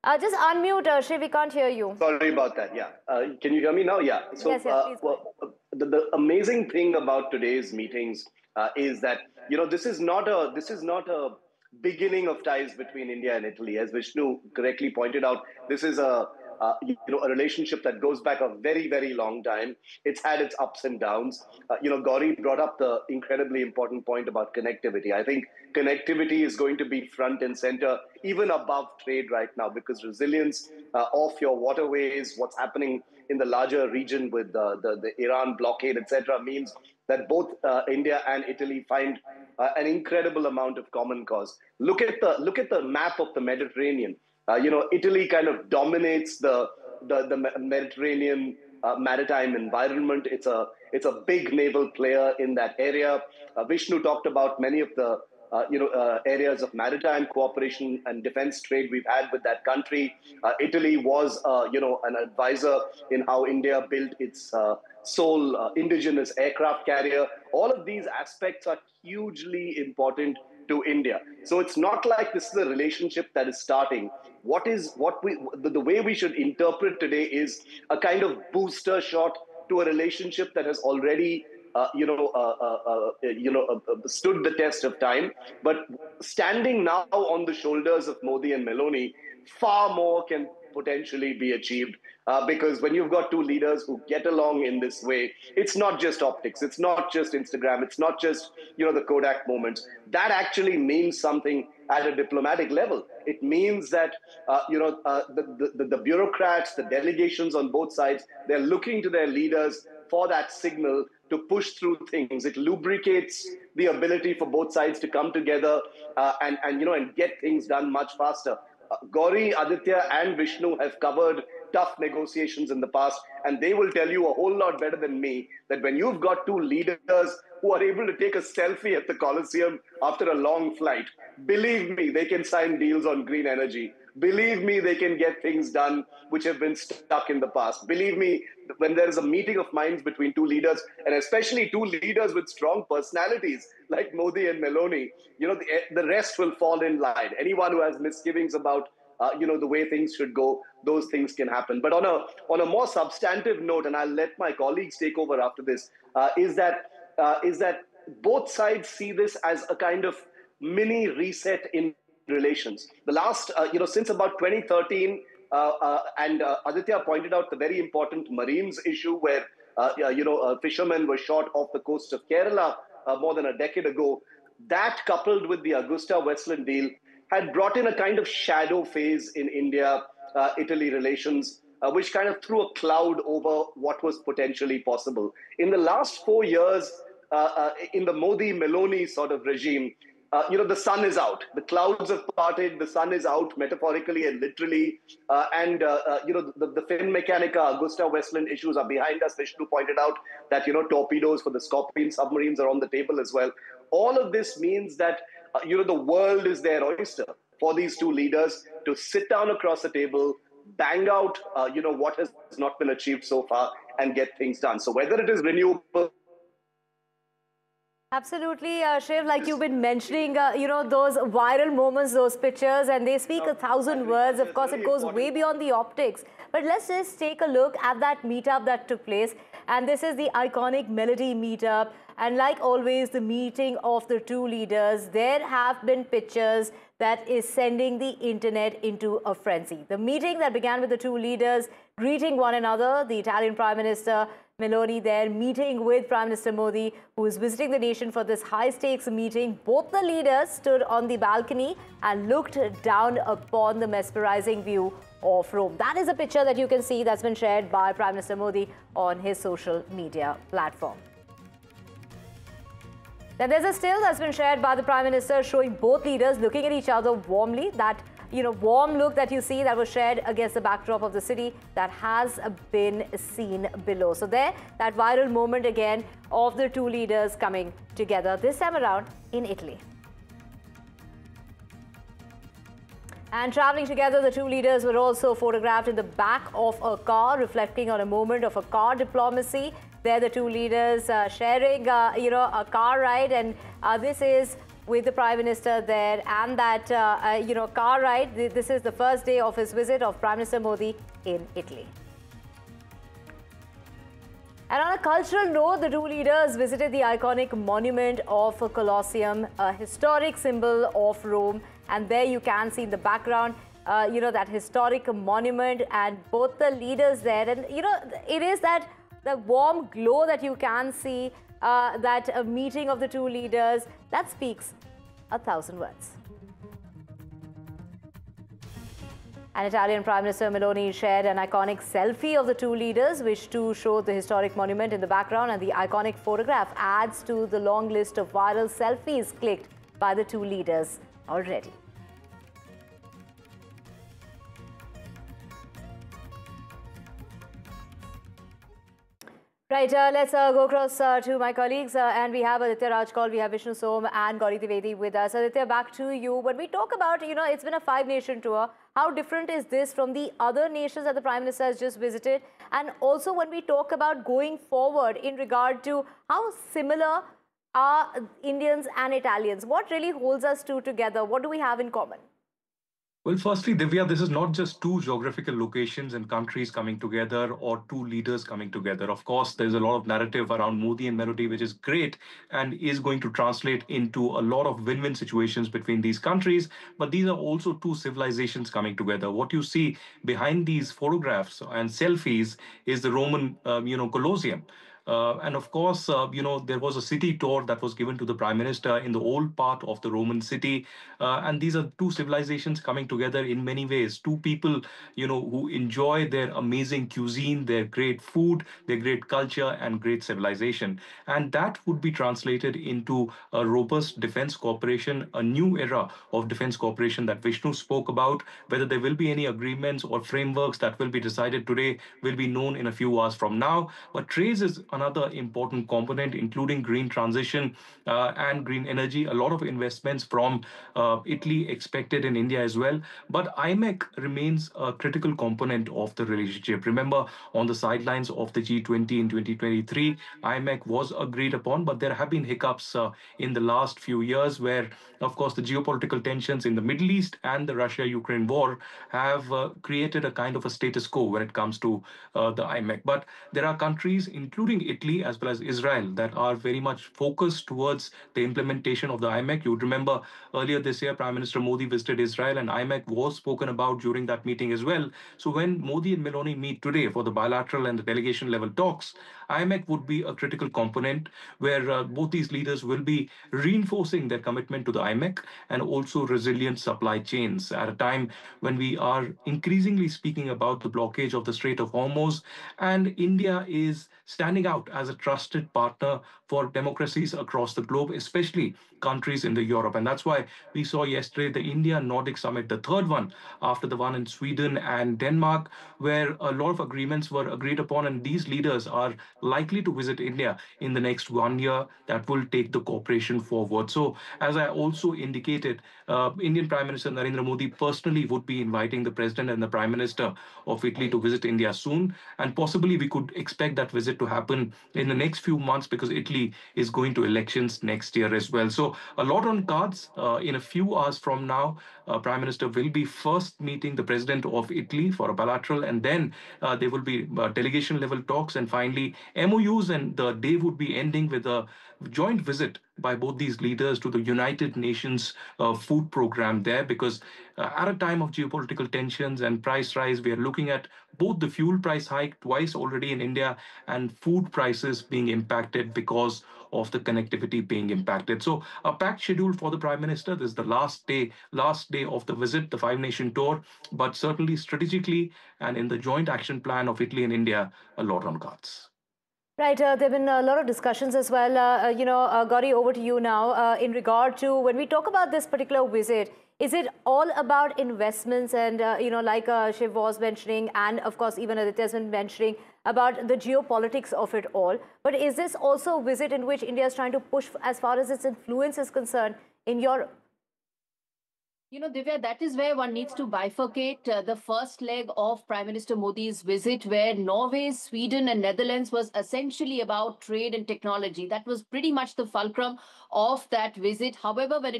Just unmute, Shiv, we can't hear you. Sorry about that. Yeah. Can you hear me now? Yeah. So, Yes, yes, please. the amazing thing about today's meetings is that this is not a beginning of ties between India and Italy, as Vishnu correctly pointed out. This is a relationship that goes back a very very long time. It's had its ups and downs. Gauri brought up the incredibly important point about connectivity. I think connectivity is going to be front and center, even above trade right now, because resilience of your waterways, what's happening in the larger region with the Iran blockade, etc., means that both India and Italy find an incredible amount of common cause. Look at the map of the Mediterranean. Italy kind of dominates the Mediterranean maritime environment. It's a big naval player in that area. Vishnu talked about many of the areas of maritime cooperation and defense trade we've had with that country. Italy was an advisor in how India built its sole indigenous aircraft carrier. All of these aspects are hugely important to India. So it's not like this is a relationship that is starting. The way we should interpret today is a kind of booster shot to a relationship that has already stood the test of time. But standing now on the shoulders of Modi and Meloni, far more can potentially be achieved, because when you've got two leaders who get along in this way, it's not just optics, it's not just Instagram, it's not just the Kodak moments. That actually means something at a diplomatic level. It means that the bureaucrats, the delegations on both sides, they're looking to their leaders for that signal to push through things. It lubricates the ability for both sides to come together and get things done much faster. Gauri, Aditya, and Vishnu have covered tough negotiations in the past, and they will tell you a whole lot better than me that when you've got two leaders who are able to take a selfie at the Colosseum after a long flight, believe me, they can sign deals on green energy. Believe me, they can get things done which have been stuck in the past. Believe me, when there is a meeting of minds between two leaders, and especially two leaders with strong personalities like Modi and Meloni, the rest will fall in line. Anyone who has misgivings about the way things should go, those things can happen. But on a more substantive note, and I'll let my colleagues take over after this, is that both sides see this as a kind of mini reset in relations. The last, since about 2013, and Aditya pointed out the very important Marines issue where, fishermen were shot off the coast of Kerala more than a decade ago. That, coupled with the Augusta-Westland deal, had brought in a kind of shadow phase in India-Italy relations, which kind of threw a cloud over what was potentially possible. In the last 4 years, in the Modi-Meloni sort of regime, the sun is out. The clouds have parted. The sun is out, metaphorically and literally. The Finmeccanica, Augusta-Westland issues are behind us. Vishnu pointed out that, torpedoes for the Scorpion submarines are on the table as well. All of this means that, the world is their oyster for these two leaders to sit down across the table, bang out, what has not been achieved so far, and get things done. So whether it is renewable. Absolutely, Shiv, like you've been mentioning, those viral moments, those pictures, and they speak 1,000 words. Of course, it goes way beyond the optics. But let's just take a look at that meetup that took place. And this is the iconic Melody meetup. And like always, the meeting of the two leaders, there have been pictures that is sending the internet into a frenzy. The meeting that began with the two leaders greeting one another, the Italian Prime Minister Meloni there meeting with Prime Minister Modi, who is visiting the nation for this high-stakes meeting. Both the leaders stood on the balcony and looked down upon the mesmerizing view of Rome. That is a picture that you can see that's been shared by Prime Minister Modi on his social media platform. Then there's a still that's been shared by the Prime Minister showing both leaders looking at each other warmly. That warm look that you see that was shared against the backdrop of the city that has been seen below. So there, that viral moment again of the two leaders coming together, this time around in Italy. And traveling together, the two leaders were also photographed in the back of a car, reflecting on a moment of a car diplomacy. There, the two leaders sharing, a car ride, and this is with the Prime Minister there and that, car ride. This is the first day of his visit of Prime Minister Modi in Italy. And on a cultural note, the two leaders visited the iconic monument of Colosseum, a historic symbol of Rome. And there you can see in the background, that historic monument and both the leaders there. And, it is that the warm glow that you can see, that a meeting of the two leaders, that speaks 1,000 words. And Italian Prime Minister Meloni shared an iconic selfie of the two leaders, which too showed the historic monument in the background, and the iconic photograph adds to the long list of viral selfies clicked by the two leaders already. Right, let's go across to my colleagues, and we have Aditya Rajkol, we have Vishnu Som and Gauri Trivedi with us. Aditya, back to you. When we talk about, it's been a 5-nation tour, how different is this from the other nations that the Prime Minister has just visited? And also when we talk about going forward in regard to how similar are Indians and Italians, what really holds us two together? What do we have in common? Well, firstly, Divya, this is not just two geographical locations and countries coming together or two leaders coming together. Of course, there's a lot of narrative around Modi and Meloni, which is great and is going to translate into a lot of win-win situations between these countries. But these are also two civilizations coming together. What you see behind these photographs and selfies is the Roman, Colosseum. And of course, there was a city tour that was given to the Prime Minister in the old part of the Roman city. And these are two civilizations coming together in many ways. Two people, who enjoy their amazing cuisine, their great food, their great culture and great civilization. And that would be translated into a robust defense cooperation, a new era of defense cooperation that Vishnu spoke about. Whether there will be any agreements or frameworks that will be decided today will be known in a few hours from now. But trade is another important component, including green transition and green energy. A lot of investments from Italy expected in India as well. But IMEC remains a critical component of the relationship. Remember, on the sidelines of the G20 in 2023, IMEC was agreed upon, but there have been hiccups in the last few years where, of course, the geopolitical tensions in the Middle East and the Russia-Ukraine war have created a kind of a status quo when it comes to the IMEC. But there are countries, including Italy as well as Israel, that are very much focused towards the implementation of the IMEC. You would remember earlier this year, Prime Minister Modi visited Israel and IMEC was spoken about during that meeting as well. So when Modi and Meloni meet today for the bilateral and the delegation level talks, IMEC would be a critical component where both these leaders will be reinforcing their commitment to the IMEC and also resilient supply chains at a time when we are increasingly speaking about the blockage of the Strait of Hormuz, and India is standing out as a trusted partner for democracies across the globe, especially countries in the Europe. And that's why we saw yesterday the India-Nordic Summit, the third one after the one in Sweden and Denmark, where a lot of agreements were agreed upon, and these leaders are likely to visit India in the next 1 year. That will take the cooperation forward. So as I also indicated, Indian Prime Minister Narendra Modi personally would be inviting the President and the Prime Minister of Italy to visit India soon. And possibly we could expect that visit to happen in the next few months because Italy is going to elections next year as well. So a lot on cards. In a few hours from now, Prime Minister will be first meeting the President of Italy for a bilateral, and then there will be delegation level talks, and finally MOUs, and the day would be ending with a joint visit by both these leaders to the United Nations food program there, because at a time of geopolitical tensions and price rise, we are looking at both the fuel price hike twice already in India and food prices being impacted because of the connectivity being impacted. So a packed schedule for the Prime Minister. This is the last day of the visit, the 5-nation tour, but certainly strategically and in the joint action plan of Italy and India, a lot on cards. Right, there have been a lot of discussions as well. Gauri, over to you now. In regard to when we talk about this particular visit, is it all about investments and, like Shiv was mentioning, and of course, even Aditya has been mentioning about the geopolitics of it all. But is this also a visit in which India is trying to push as far as its influence is concerned in Europe? Divya, that is where one needs to bifurcate the first leg of Prime Minister Modi's visit, where Norway, Sweden and Netherlands was essentially about trade and technology. That was pretty much the fulcrum of that visit. However, when it